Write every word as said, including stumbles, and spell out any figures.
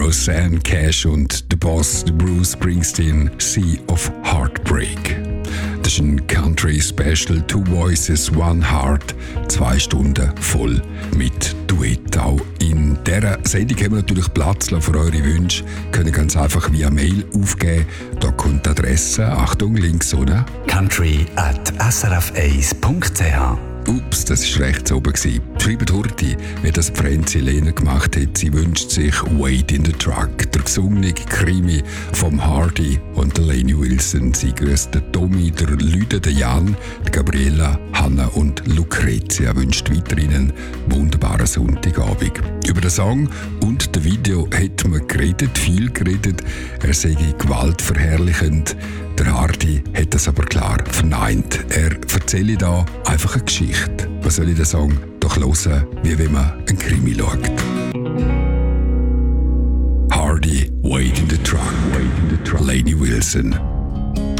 Rosanne Cash und der Boss Bruce Springsteen, Sea of Heartbreak. Das ist ein Country Special, Two Voices, One Heart, zwei Stunden voll mit Duett. Auch in dieser Sendung haben wir natürlich Platz für eure Wünsche. Können ganz einfach via Mail aufgeben. Da kommt die Adresse, Achtung, links, oder? country at s r f eins punkt c h. Ups, das war rechts oben. Schreibt Hurti, wie das Franzi Lehner gemacht hat. Sie wünscht sich Wait in the Truck, der gesungene Krimi vom Hardy und der Lainey Wilson. Sie grüßt den Tommy, der Lüde, der Jan, die Gabriela, Hanna und Lucrezia wünscht weiterhin einen wunderbaren Sonntagabend. Über den Song und das Video hat man geredet, viel geredet. Er sei gewaltverherrlichend. Der Hardy hat das aber klar verneint. Er erzähle da einfach eine Geschichte. Was soll ich den Song doch hören, wie wenn man einen Krimi schaut. Hardy, Wait in the Truck, Wait in the Truck. Lainey Wilson.